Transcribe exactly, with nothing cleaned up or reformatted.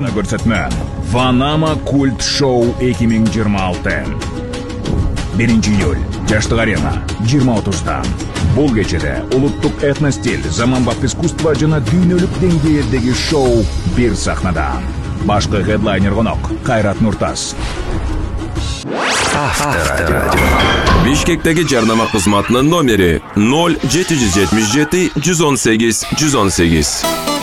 Yana ko'rsatma. Vanama Kult Show эки миң жыйырма алты. birinchi iyul Жаштык арена жыйырма отузда. Бул кечеде улуттук этностил, заманбап искусство жана дүйнөлүк деңгээлдеги шоу бир сахнада. Башкы хедлайнер конок Кайрат Нуртас. Авторадио. Бишкектеги жарнама кызматынын номери ноль жети жүз жетимиш жети жүз он сегиз жүз он сегиз.